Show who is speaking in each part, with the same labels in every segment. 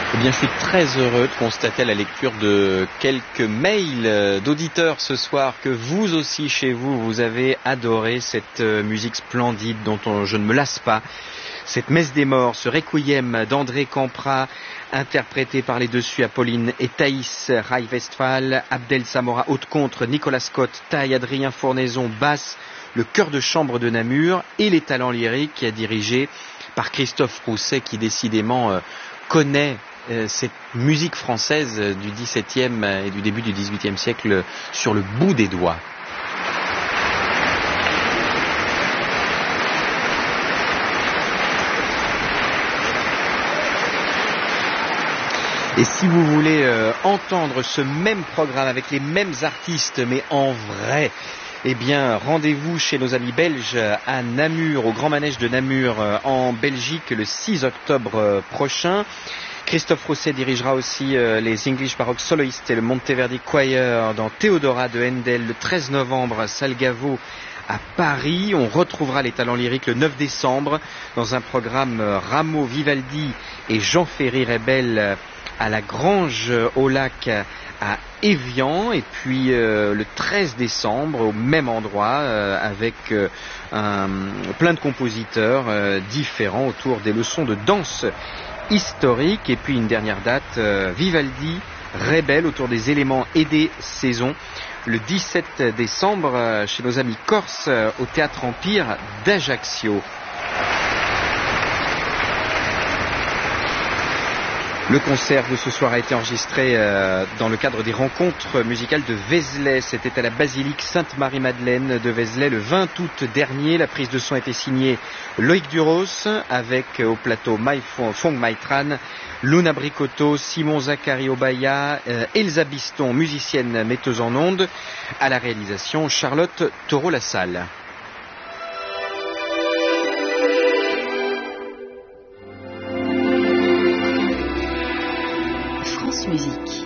Speaker 1: Eh bien, je suis très heureux de constater à la lecture de quelques mails d'auditeurs ce soir que vous aussi, chez vous, vous avez adoré cette musique splendide dont je ne me lasse pas. Cette messe des morts, ce requiem d'André Campra, interprété par les dessus Apolline et Thaïs Rai-Westphal, Abdel Samora haute-contre, Nicolas Scott, taille, Adrien Fournaison, basse, le chœur de chambre de Namur et les talents lyriques dirigés par Christophe Rousset qui décidément connaît cette musique française du XVIIe et du début du XVIIIe siècle sur le bout des doigts. Et si vous voulez entendre ce même programme avec les mêmes artistes, mais en vrai, eh bien, rendez-vous chez nos amis belges à Namur, au Grand Manège de Namur, en Belgique, le 6 octobre prochain. Christophe Rousset dirigera aussi les English Baroque Soloists et le Monteverdi Choir dans Théodora de Handel le 13 novembre à Salgavo à Paris. On retrouvera les talents lyriques le 9 décembre dans un programme Rameau, Vivaldi et Jean Ferry Rebel à la Grange au Lac à Évian, et puis le 13 décembre au même endroit avec plein de compositeurs différents autour des leçons de danse historique. Et puis une dernière date, Vivaldi, Rebel autour des éléments et des saisons, le 17 décembre chez nos amis corses au Théâtre Empire d'Ajaccio. Le concert de ce soir a été enregistré dans le cadre des rencontres musicales de Vézelay. C'était à la basilique Sainte-Marie-Madeleine de Vézelay le 20 août dernier. La prise de son a été signée Loïc Duros avec au plateau Fong Maitran, Luna Bricotto, Simon Zachary Obaya, Elsa Biston, musicienne metteuse en ondes, à la réalisation Charlotte Taureau-Lassalle.
Speaker 2: Musique.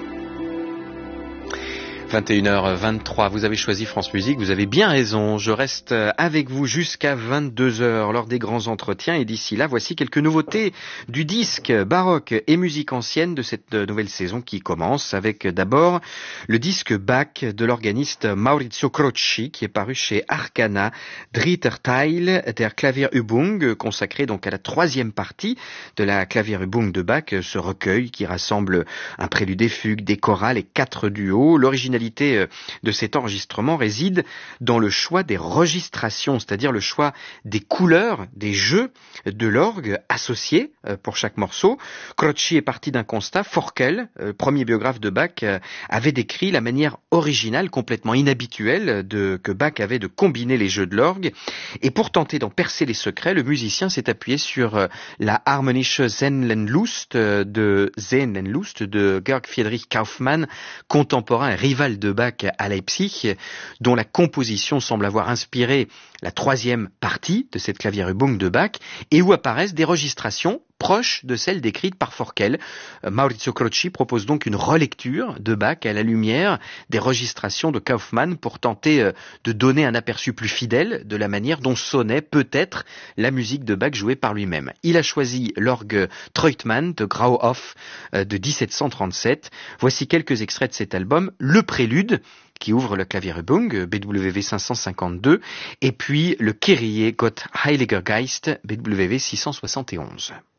Speaker 1: 21h23, vous avez choisi France Musique, vous avez bien raison, je reste avec vous jusqu'à 22h lors des grands entretiens et d'ici là, voici quelques nouveautés du disque baroque et musique ancienne de cette nouvelle saison qui commence avec d'abord le disque Bach de l'organiste Maurizio Crocci qui est paru chez Arcana, Dritter Teil der Klavierübung, consacré donc à la troisième partie de la Klavierübung de Bach, ce recueil qui rassemble un prélude des fugues, des chorales et 4 duos. L'originalité de cet enregistrement réside dans le choix des registrations, c'est-à-dire le choix des couleurs, des jeux de l'orgue associés pour chaque morceau. Crocci est parti d'un constat. Forkel, premier biographe de Bach, avait décrit la manière originale, complètement inhabituelle que Bach avait de combiner les jeux de l'orgue. Et pour tenter d'en percer les secrets, le musicien s'est appuyé sur la Harmonische Seelenlust de Georg Friedrich Kaufmann, contemporain et rival de Bach à Leipzig, dont la composition semble avoir inspiré la troisième partie de cette Klavierübung de Bach, et où apparaissent des registrations proches de celles décrites par Forkel. Maurizio Crocci propose donc une relecture de Bach à la lumière des registrations de Kaufmann pour tenter de donner un aperçu plus fidèle de la manière dont sonnait peut-être la musique de Bach jouée par lui-même. Il a choisi l'orgue Treutmann de Grauhoff de 1737. Voici quelques extraits de cet album. Le prélude qui ouvre le Klavierübung, BWV 552, et puis le Kyrie Gott Heiliger Geist, BWV 671.